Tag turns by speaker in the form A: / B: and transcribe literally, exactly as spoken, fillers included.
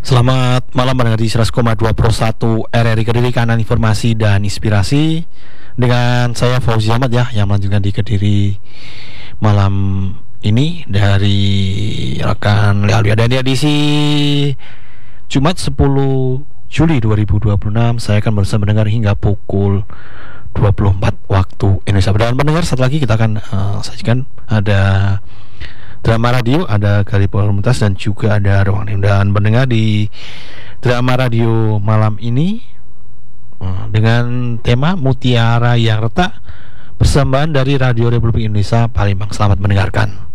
A: Selamat malam pendengar di seratus koma dua Pro satu R R I Kediri, kanan informasi dan inspirasi. Dengan saya Fauzi Ahmad ya, yang melanjutkan di Kediri malam ini dari rekan Lealia. Dan di edisi Jumat sepuluh Juli dua ribu dua puluh enam, saya akan bersama mendengar hingga pukul dua puluh empat waktu Indonesia. Dan pendengar, satu lagi kita akan uh, sajikan ada drama radio, ada Gali Komunitas, dan juga ada Ruang Nim. Dan mendengar di drama radio malam ini uh, dengan tema Mutiara yang Retak, persembahan dari Radio Republik Indonesia Palembang. Selamat mendengarkan.